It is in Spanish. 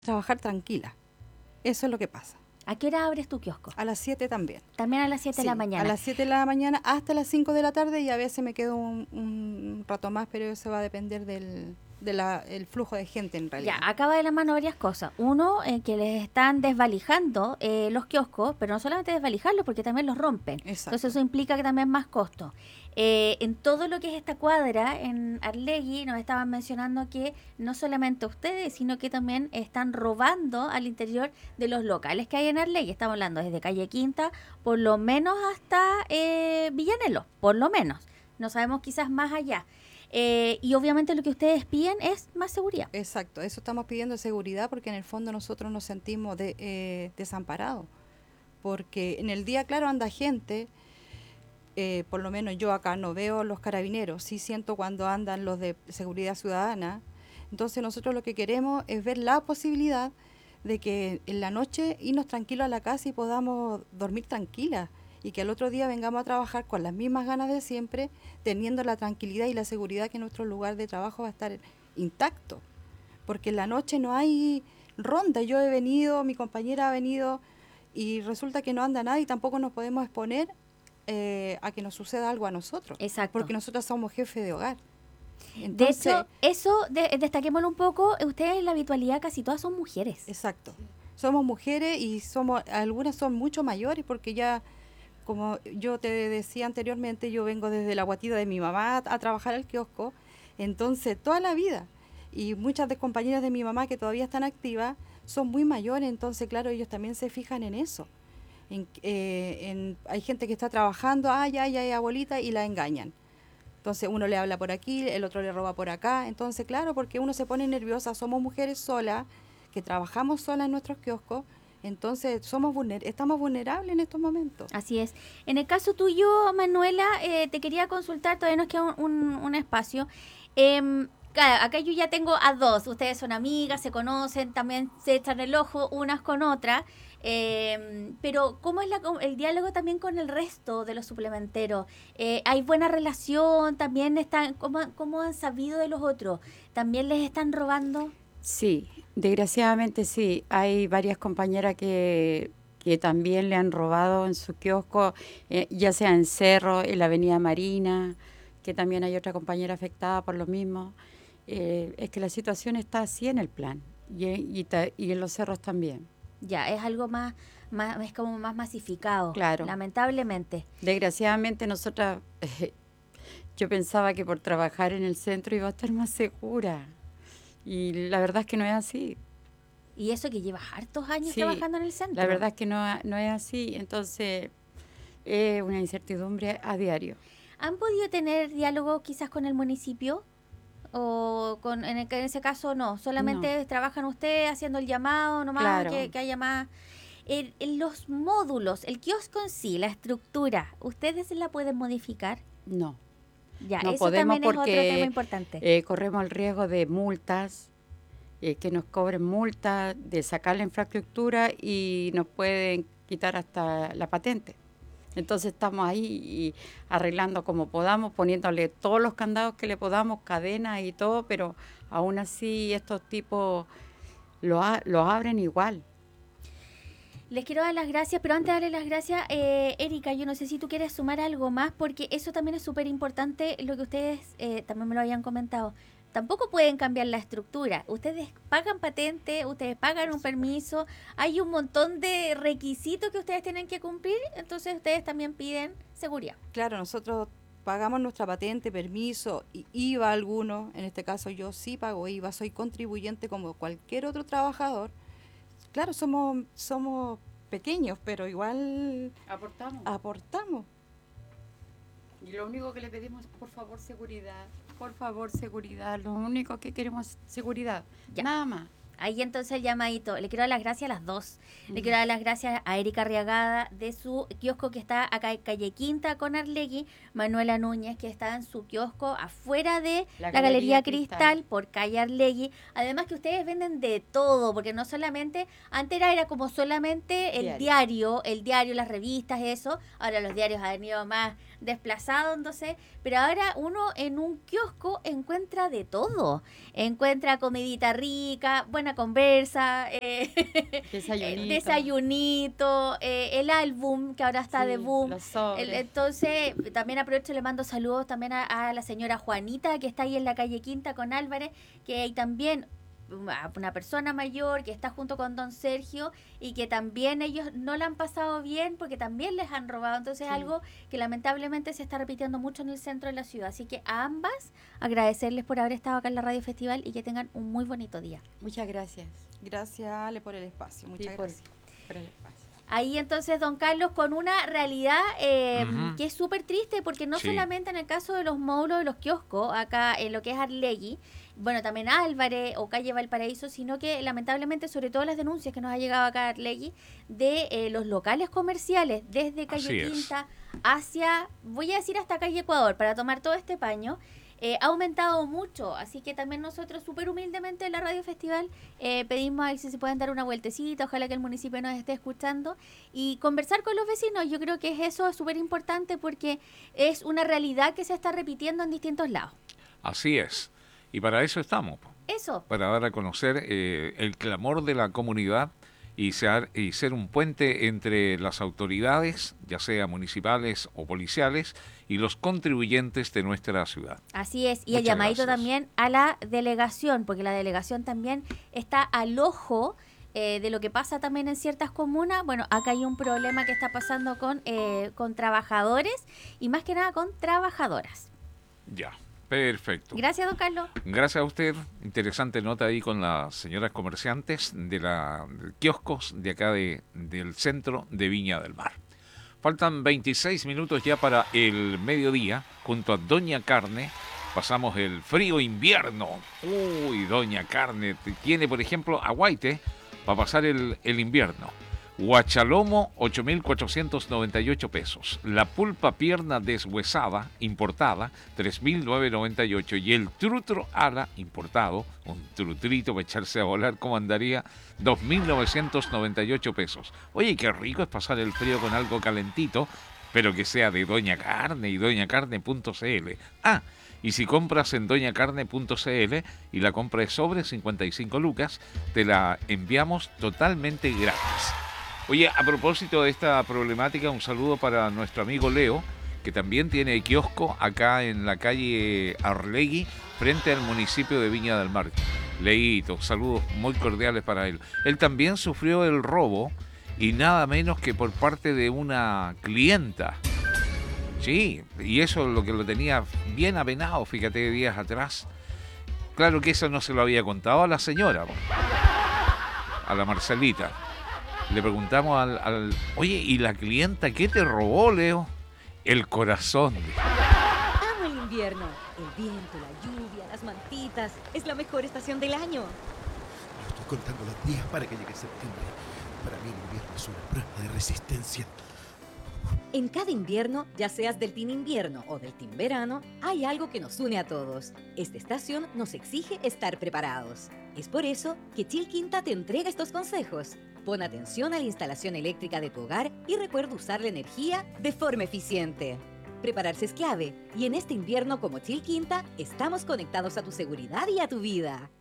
trabajar tranquila. Eso es lo que pasa. ¿A qué hora abres tu kiosco? A las 7 también. También a las 7 de la Sí, mañana. a las 7 de la mañana hasta las 5 de la tarde, y a veces me quedo un rato más, pero eso va a depender el flujo de gente en realidad. Ya, acaba de la mano varias cosas. Uno, que les están desvalijando los kioscos, pero no solamente desvalijarlos, porque también los rompen. Exacto. Entonces eso implica que también más costo. En todo lo que es esta cuadra, en Arlegui, nos estaban mencionando que no solamente ustedes, sino que también están robando al interior de los locales que hay en Arlegui. Estamos hablando desde Calle Quinta, por lo menos hasta Villanelo, por lo menos. No sabemos quizás más allá. Y obviamente lo que ustedes piden es más seguridad. Exacto, eso estamos pidiendo, seguridad, porque en el fondo nosotros nos sentimos desamparados. Porque en el día, claro, anda gente, por lo menos yo acá no veo los carabineros, sí siento cuando andan los de seguridad ciudadana. Entonces nosotros lo que queremos es ver la posibilidad de que en la noche irnos tranquilos a la casa y podamos dormir tranquilas, y que al otro día vengamos a trabajar con las mismas ganas de siempre, teniendo la tranquilidad y la seguridad que nuestro lugar de trabajo va a estar intacto. Porque en la noche no hay ronda. Yo he venido, mi compañera ha venido, y resulta que no anda nadie, y tampoco nos podemos exponer a que nos suceda algo a nosotros. Exacto. Porque nosotros somos jefes de hogar. Entonces, de hecho, eso, destaquémoslo un poco, ustedes en la habitualidad casi todas son mujeres. Exacto. Somos mujeres, y algunas son mucho mayores, porque ya, como yo te decía anteriormente, yo vengo desde la guatita de mi mamá a trabajar al kiosco, entonces toda la vida. Y muchas de compañeras de mi mamá que todavía están activas son muy mayores, entonces claro, ellos también se fijan en eso. Hay gente que está trabajando, ya, abuelita, y la engañan. Entonces uno le habla por aquí, el otro le roba por acá. Entonces, claro, porque uno se pone nerviosa, somos mujeres solas, que trabajamos solas en nuestros kioscos, entonces estamos vulnerables en estos momentos. Así es. En el caso tuyo, Manuela, te quería consultar, todavía nos queda un espacio. Claro, acá yo ya tengo a dos, ustedes son amigas, se conocen, también se echan el ojo unas con otras, pero ¿cómo es el diálogo también con el resto de los suplementeros? ¿Hay buena relación? ¿También están, cómo han sabido de los otros? ¿También les están robando? Sí, desgraciadamente sí. Hay varias compañeras que también le han robado en su kiosco, ya sea en Cerro, en la Avenida Marina, que también hay otra compañera afectada por lo mismo. Es que la situación está así en el plan, y en los cerros también. Ya, es algo más es como más masificado, Claro. lamentablemente. Desgraciadamente nosotras, yo pensaba que por trabajar en el centro iba a estar más segura, y la verdad es que no es así. Y eso que llevas hartos años Sí, trabajando en el centro. La verdad es que no es así, entonces es una incertidumbre a diario. ¿Han podido tener diálogo quizás con el municipio? ¿O en ese caso no? ¿Solamente No. trabajan ustedes haciendo el llamado nomás? Claro. Que haya más... En los módulos, el kiosco en sí, la estructura, ¿ustedes la pueden modificar? No. Ya, No eso podemos, también es otro tema porque importante. corremos el riesgo de multas, que nos cobren multas, de sacar la infraestructura, y nos pueden quitar hasta la patente. Entonces estamos ahí y arreglando como podamos, poniéndole todos los candados que le podamos, cadenas y todo, pero aún así estos tipos lo abren igual. Les quiero dar las gracias, pero antes de darle las gracias, Erika, yo no sé si tú quieres sumar algo más, porque eso también es súper importante, lo que ustedes también me lo habían comentado. Tampoco pueden cambiar la estructura. Ustedes pagan patente, ustedes pagan un permiso, hay un montón de requisitos que ustedes tienen que cumplir, entonces ustedes también piden seguridad. Claro, nosotros pagamos nuestra patente, permiso, y IVA alguno. En este caso yo sí pago IVA, soy contribuyente como cualquier otro trabajador. Claro, somos pequeños, pero igual aportamos. Y lo único que le pedimos, por favor, seguridad. Por favor, seguridad. Lo único que queremos es seguridad. Ya. Nada más. Ahí entonces el llamadito. Le quiero dar las gracias a las dos. Le quiero dar las gracias a Erika Arriagada de su kiosco que está acá en Calle Quinta con Arlegui, Manuela Núñez que está en su kiosco afuera de la Galería Cristal por Calle Arlegui. Además que ustedes venden de todo, porque no solamente, antes era como solamente el diario, las revistas, eso. Ahora los diarios han ido más desplazándose, pero ahora uno en un kiosco encuentra de todo. Encuentra comidita rica, buena buena conversa, Desayunito. el álbum que ahora está Sí, de boom. los sobres. Entonces, también aprovecho y le mando saludos también a la señora Juanita, que está ahí en la calle Quinta con Álvarez, que hay también una persona mayor que está junto con don Sergio y que también ellos no la han pasado bien porque también les han robado. Entonces Sí. algo que lamentablemente se está repitiendo mucho en el centro de la ciudad. Así que a ambas agradecerles por haber estado acá en la Radio Festival y que tengan un muy bonito día. Muchas gracias. Gracias, Ale, por el espacio. Muchas Sí, gracias. por el espacio. Ahí entonces, don Carlos, con una realidad Ujú. que es súper triste, porque no Sí. solamente en el caso de los módulos de los kioscos, acá en lo que es Arlegui, bueno, también Álvarez o calle Valparaíso, sino que lamentablemente, sobre todo las denuncias que nos ha llegado acá a Arlegui, de los locales comerciales, desde calle Así es. Quinta hacia, voy a decir hasta calle Ecuador, para tomar todo este paño, ha aumentado mucho, así que también nosotros súper humildemente en la Radio Festival pedimos a ver si se pueden dar una vueltecita, ojalá que el municipio nos esté escuchando y conversar con los vecinos. Yo creo que eso es súper importante porque es una realidad que se está repitiendo en distintos lados. Así es. Y para eso estamos, Eso, para dar a conocer el clamor de la comunidad y ser un puente entre las autoridades, ya sea municipales o policiales, y los contribuyentes de nuestra ciudad. así es. Y el Muchas llamadito gracias. también a la delegación, porque la delegación también está al ojo de lo que pasa también en ciertas comunas. Bueno, acá hay un problema que está pasando con trabajadores y más que nada con trabajadoras. Ya, perfecto. Gracias, don Carlos. Gracias a usted. Interesante nota ahí con las señoras comerciantes de kioscos de acá del centro de Viña del Mar. Faltan 26 minutos ya para el mediodía. Junto a Doña Carne pasamos el frío invierno. Uy, Doña Carne tiene, por ejemplo, aguaite para pasar el invierno. Guachalomo, 8.498 pesos. La pulpa pierna deshuesada, importada, 3.998. Y el trutro ala, importado, un trutrito para echarse a volar, ¿cómo andaría? 2.998 pesos. Oye, qué rico es pasar el frío con algo calentito, pero que sea de Doña Carne y doñacarne.cl. Ah, y si compras en doñacarne.cl y la compra es sobre 55 lucas, te la enviamos totalmente gratis. Oye, a propósito de esta problemática, un saludo para nuestro amigo Leo, que también tiene kiosco acá en la calle Arlegui, frente al municipio de Viña del Mar. Leito, saludos muy cordiales para él. Él también sufrió el robo, y nada menos que por parte de una clienta. Sí, y eso es lo que lo tenía bien apenado, fíjate, días atrás. Claro que eso no se lo había contado a la señora, a la Marcelita. Le preguntamos oye, ¿y la clienta qué te robó, Leo? El corazón. Amo el invierno. El viento, la lluvia, las mantitas. Es la mejor estación del año. Yo estoy contando los días para que llegue septiembre. Para mí el invierno es una prueba de resistencia. En cada invierno, ya seas del team invierno o del team verano, hay algo que nos une a todos. Esta estación nos exige estar preparados. Es por eso que Chilquinta te entrega estos consejos. Pon atención a la instalación eléctrica de tu hogar y recuerda usar la energía de forma eficiente. Prepararse es clave y en este invierno como Chilquinta estamos conectados a tu seguridad y a tu vida.